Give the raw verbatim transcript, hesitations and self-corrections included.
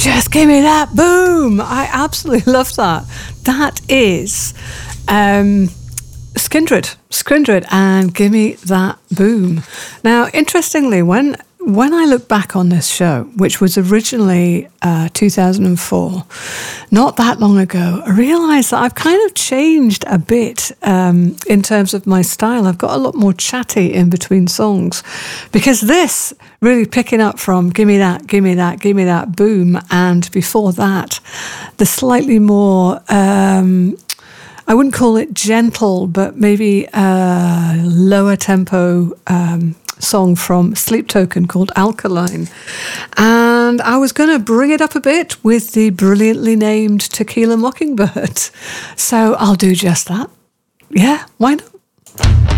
Just give me that boom. I absolutely love that. That is um, Skindred. Skindred and Give Me That Boom. Now, interestingly, when when I look back on this show, which was originally uh, two thousand four, not that long ago, I realised that I've kind of changed a bit um, in terms of my style. I've got a lot more chatty in between songs, because this really picking up from Give Me That, Give Me That, Give Me That Boom, and before that, the slightly more... Um, I wouldn't call it gentle, but maybe a lower tempo um, song from Sleep Token called Alkaline. And I was going to bring it up a bit with the brilliantly named Tequila Mockingbird. So I'll do just that. Yeah, why not?